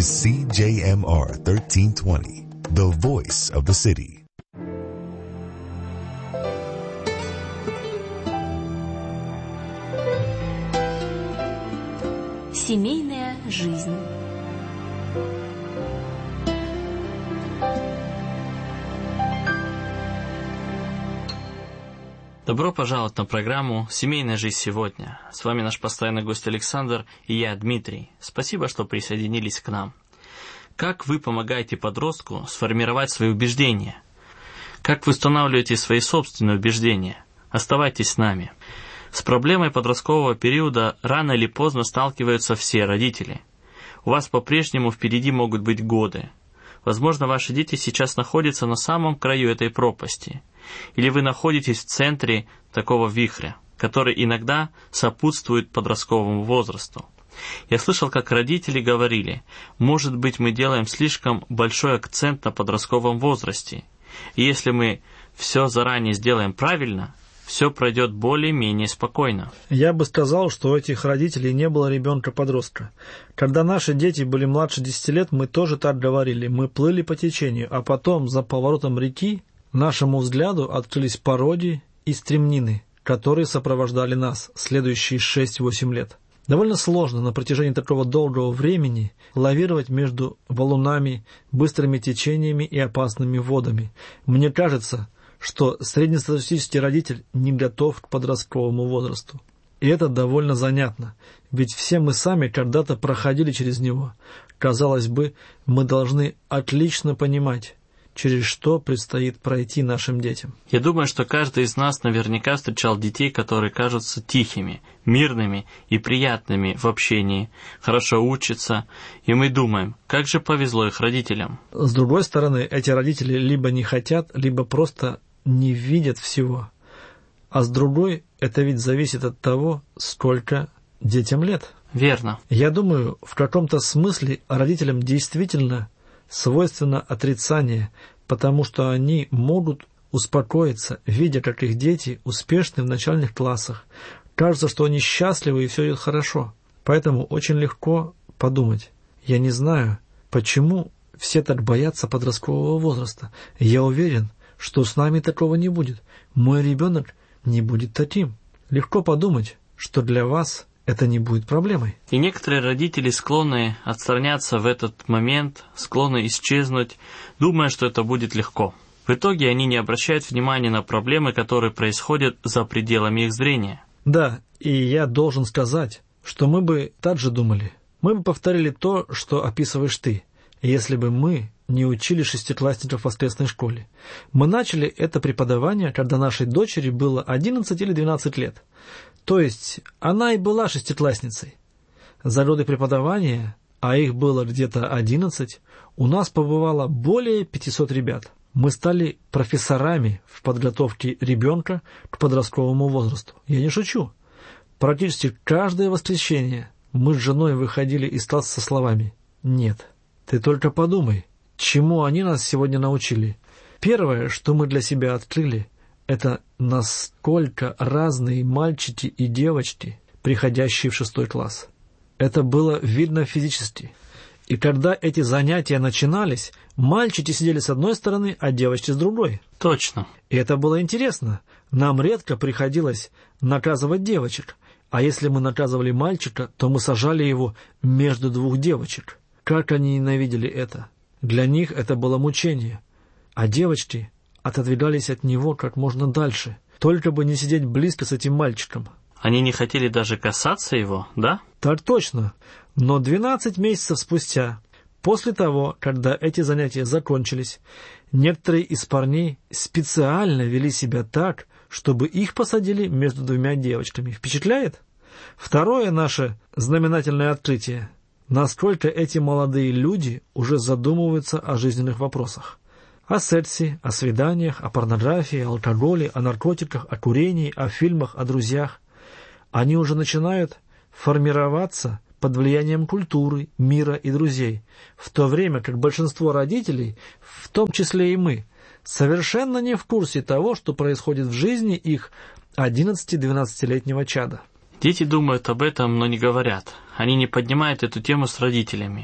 is CJMR 1320, the voice of the city. Семейная жизнь. Добро пожаловать на программу «Семейная жизнь сегодня». С вами наш постоянный гость Александр и я, Дмитрий. Спасибо, что присоединились к нам. Как вы помогаете подростку сформировать свои убеждения? Как вы устанавливаете свои собственные убеждения? Оставайтесь с нами. С проблемой подросткового периода рано или поздно сталкиваются все родители. У вас по-прежнему впереди могут быть годы. Возможно, ваши дети сейчас находятся на самом краю этой пропасти. Или вы находитесь в центре такого вихря, который иногда сопутствует подростковому возрасту. Я слышал, как родители говорили, может быть, мы делаем слишком большой акцент на подростковом возрасте. И если мы все заранее сделаем правильно, все пройдет более-менее спокойно. Я бы сказал, что у этих родителей не было ребенка-подростка. Когда наши дети были младше 10 лет, мы тоже так говорили. Мы плыли по течению, а потом за поворотом реки нашему взгляду открылись пародии и стремнины, которые сопровождали нас следующие 6-8 лет. Довольно сложно на протяжении такого долгого времени лавировать между валунами, быстрыми течениями и опасными водами. Мне кажется, что среднестатистический родитель не готов к подростковому возрасту. И это довольно занятно, ведь все мы сами когда-то проходили через него. Казалось бы, мы должны отлично понимать, через что предстоит пройти нашим детям. Я думаю, что каждый из нас наверняка встречал детей, которые кажутся тихими, мирными и приятными в общении, хорошо учатся, и мы думаем, как же повезло их родителям. С другой стороны, эти родители либо не хотят, либо просто не видят всего. А с другой, это ведь зависит от того, сколько детям лет. Верно. Я думаю, в каком-то смысле родителям действительно свойственно отрицание, потому что они могут успокоиться, видя, как их дети успешны в начальных классах. Кажется, что они счастливы и все идет хорошо. Поэтому очень легко подумать. Я не знаю, почему все так боятся подросткового возраста. Я уверен, что с нами такого не будет. Мой ребенок не будет таким. Легко подумать, что для вас это не будет проблемой. И некоторые родители склонны отстраняться в этот момент, склонны исчезнуть, думая, что это будет легко. В итоге они не обращают внимания на проблемы, которые происходят за пределами их зрения. Да, и я должен сказать, что мы бы так же думали. Мы бы повторили то, что описываешь ты, если бы мы не учили шестиклассников в воскресной школе. Мы начали это преподавание, когда нашей дочери было 11 или 12 лет. То есть она и была шестиклассницей. За годы преподавания, а их было где-то 11, у нас побывало более 500 ребят. Мы стали профессорами в подготовке ребенка к подростковому возрасту. Я не шучу. Практически каждое воскресенье мы с женой выходили из класса со словами: «Нет, ты только подумай, чему они нас сегодня научили». Первое, что мы для себя открыли, это насколько разные мальчики и девочки, приходящие в 6 класс. Это было видно физически. И когда эти занятия начинались, мальчики сидели с одной стороны, а девочки с другой. Точно. И это было интересно. Нам редко приходилось наказывать девочек. А если мы наказывали мальчика, то мы сажали его между 2 девочек. Как они ненавидели это. Для них это было мучение. А девочки отодвигались от него как можно дальше, только бы не сидеть близко с этим мальчиком. Они не хотели даже касаться его, да? Так точно. Но 12 месяцев спустя, после того, когда эти занятия закончились, некоторые из парней специально вели себя так, чтобы их посадили между 2 девочками. Впечатляет? Второе наше знаменательное открытие. Насколько эти молодые люди уже задумываются о жизненных вопросах. О сексе, о свиданиях, о порнографии, о алкоголе, о наркотиках, о курении, о фильмах, о друзьях. Они уже начинают формироваться под влиянием культуры, мира и друзей, в то время как большинство родителей, в том числе и мы, совершенно не в курсе того, что происходит в жизни их 11-12-летнего чада. Дети думают об этом, но не говорят. Они не поднимают эту тему с родителями.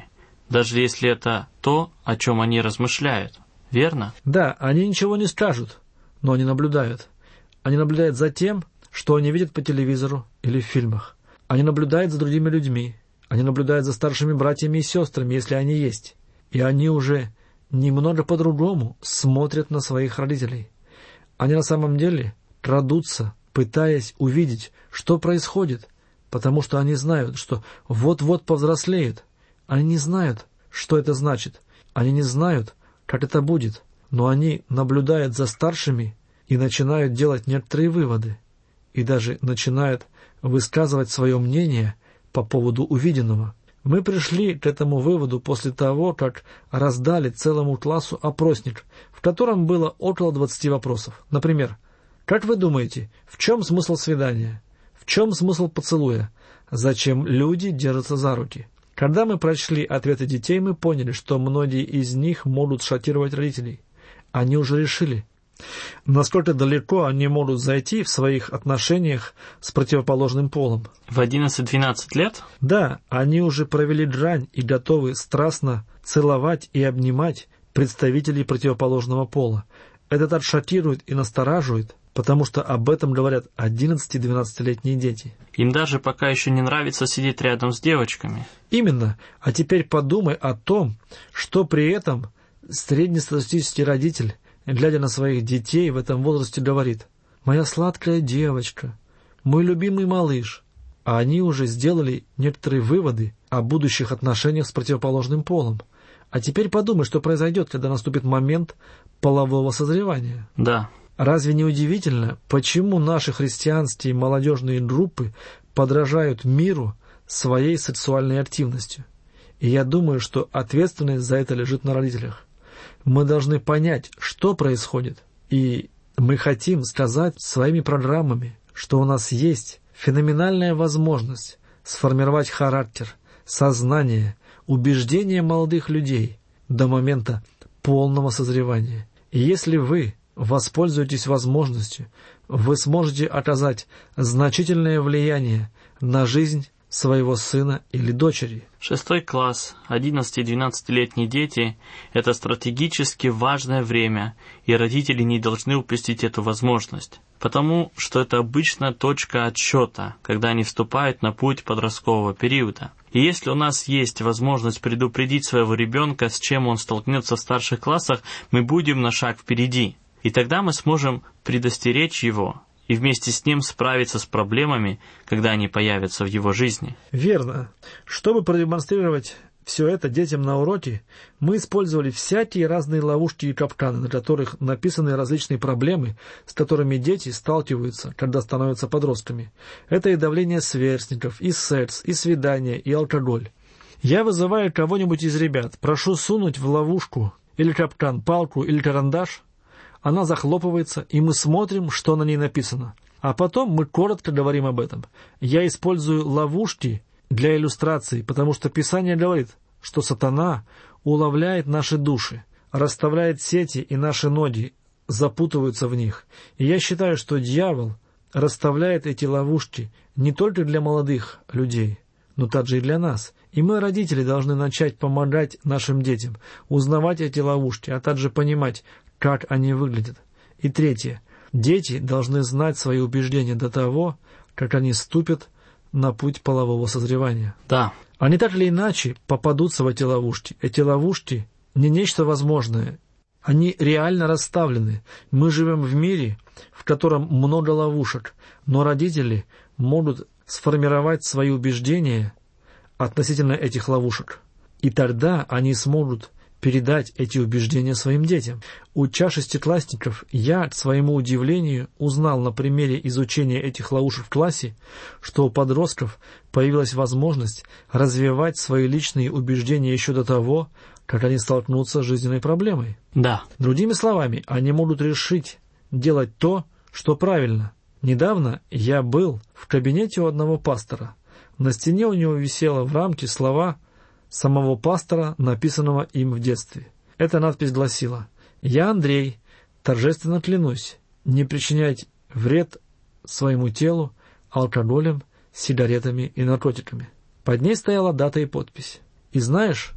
даже если это то, о чем они размышляют. Верно? Да, они ничего не скажут, но они наблюдают. Они наблюдают за тем, что они видят по телевизору или в фильмах. Они наблюдают за другими людьми. Они наблюдают за старшими братьями и сестрами, если они есть. И они уже немного по-другому смотрят на своих родителей. Они на самом деле крадутся, пытаясь увидеть, что происходит, потому что они знают, что вот-вот повзрослеют. Они не знают, что это значит. Они не знают, как это будет. Но они наблюдают за старшими и начинают делать некоторые выводы. И даже начинают высказывать свое мнение по поводу увиденного. Мы пришли к этому выводу после того, как раздали целому классу опросник, в котором было около 20 вопросов. Например, как вы думаете, в чем смысл свидания? В чем смысл поцелуя? Зачем люди держатся за руки? Когда мы прочли ответы детей, мы поняли, что многие из них могут шокировать родителей. Они уже решили, насколько далеко они могут зайти в своих отношениях с противоположным полом. В 11-12 лет? Да, они уже провели грань и готовы страстно целовать и обнимать представителей противоположного пола. Это так шокирует и настораживает, потому что об этом говорят 11-12-летние дети. Им даже пока еще не нравится сидеть рядом с девочками. Именно. А теперь подумай о том, что при этом среднестатистический родитель, глядя на своих детей в этом возрасте, говорит: «Моя сладкая девочка, мой любимый малыш». А они уже сделали некоторые выводы о будущих отношениях с противоположным полом. А теперь подумай, что произойдет, когда наступит момент полового созревания. Да. Разве не удивительно, почему наши христианские молодежные группы подражают миру своей сексуальной активностью? И я думаю, что ответственность за это лежит на родителях. Мы должны понять, что происходит. И мы хотим сказать своими программами, что у нас есть феноменальная возможность сформировать характер, сознание, убеждения молодых людей до момента полного созревания. И если вы воспользуетесь возможностью, вы сможете оказать значительное влияние на жизнь своего сына или дочери. 6 класс, 11-12-летние дети – это стратегически важное время, и родители не должны упустить эту возможность, потому что это обычно точка отсчета, когда они вступают на путь подросткового периода. И если у нас есть возможность предупредить своего ребенка, с чем он столкнется в старших классах, мы будем на шаг впереди. И тогда мы сможем предостеречь его и вместе с ним справиться с проблемами, когда они появятся в его жизни. Верно. Чтобы продемонстрировать все это детям на уроке, мы использовали всякие разные ловушки и капканы, на которых написаны различные проблемы, с которыми дети сталкиваются, когда становятся подростками. Это и давление сверстников, и секс, и свидания, и алкоголь. Я вызываю кого-нибудь из ребят, прошу сунуть в ловушку или капкан палку или карандаш. Она захлопывается, и мы смотрим, что на ней написано. А потом мы коротко говорим об этом. Я использую ловушки для иллюстрации, потому что Писание говорит, что сатана уловляет наши души, расставляет сети, и наши ноги запутываются в них. И я считаю, что дьявол расставляет эти ловушки не только для молодых людей, но также и для нас. И мы, родители, должны начать помогать нашим детям, узнавать эти ловушки, а также понимать, как они выглядят. И третье. Дети должны знать свои убеждения до того, как они ступят на путь полового созревания. Да. Они так или иначе попадутся в эти ловушки. Эти ловушки не нечто возможное. Они реально расставлены. Мы живем в мире, в котором много ловушек, но родители могут сформировать свои убеждения относительно этих ловушек. И тогда они смогут передать эти убеждения своим детям. Уча шестиклассников, я, к своему удивлению, узнал на примере изучения этих ловушек в классе, что у подростков появилась возможность развивать свои личные убеждения еще до того, как они столкнутся с жизненной проблемой. Да. Другими словами, они могут решить делать то, что правильно. Недавно я был в кабинете у одного пастора. На стене у него висело в рамке слова самого пастора, написанного им в детстве. Эта надпись гласила: «Я, Андрей, торжественно клянусь не причинять вред своему телу алкоголем, сигаретами и наркотиками». Под ней стояла дата и подпись. И знаешь,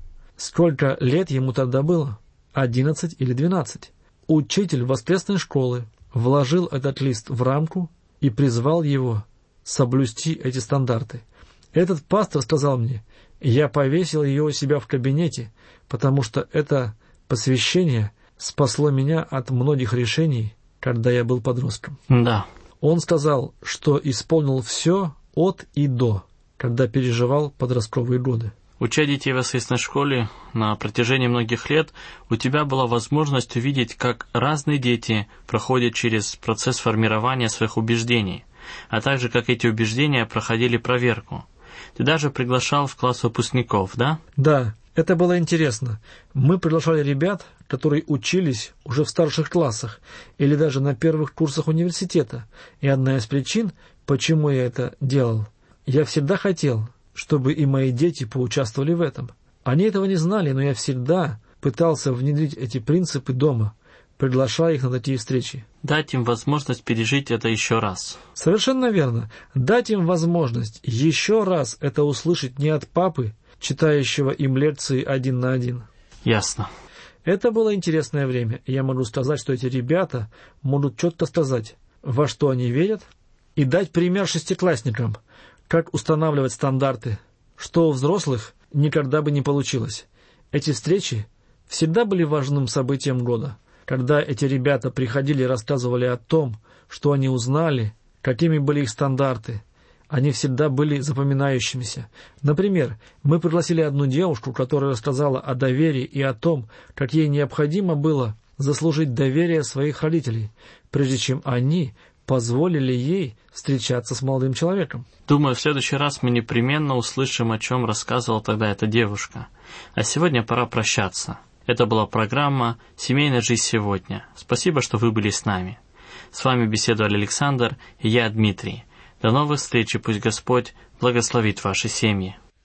Сколько лет ему тогда было? 11 или 12. Учитель воскресной школы вложил этот лист в рамку и призвал его соблюсти эти стандарты. Этот пастор сказал мне, я повесил ее у себя в кабинете, потому что это посвящение спасло меня от многих решений, когда я был подростком. Да. Он сказал, что исполнил все от и до, когда переживал подростковые годы. Уча детей в воскресной школе на протяжении многих лет, у тебя была возможность увидеть, как разные дети проходят через процесс формирования своих убеждений, а также как эти убеждения проходили проверку. Ты даже приглашал в класс выпускников, да? Да, это было интересно. Мы приглашали ребят, которые учились уже в старших классах или даже на первых курсах университета. И одна из причин, почему я это делал, я всегда хотел, чтобы и мои дети поучаствовали в этом. Они этого не знали, но я всегда пытался внедрить эти принципы дома, приглашая их на такие встречи. Дать им возможность пережить это еще раз. Совершенно верно. Дать им возможность еще раз это услышать не от папы, читающего им лекции 1 на 1. Ясно. Это было интересное время, и я могу сказать, что эти ребята могут четко сказать, во что они верят, и дать пример шестиклассникам, как устанавливать стандарты, что у взрослых никогда бы не получилось. Эти встречи всегда были важным событием года. Когда эти ребята приходили и рассказывали о том, что они узнали, какими были их стандарты, они всегда были запоминающимися. Например, мы пригласили одну девушку, которая рассказала о доверии и о том, как ей необходимо было заслужить доверие своих родителей, прежде чем они позволили ей встречаться с молодым человеком. Думаю, в следующий раз мы непременно услышим, о чем рассказывала тогда эта девушка. А сегодня пора прощаться. Это была программа «Семейная жизнь сегодня». Спасибо, что вы были с нами. С вами беседовали Александр и я, Дмитрий. До новых встреч, и пусть Господь благословит ваши семьи.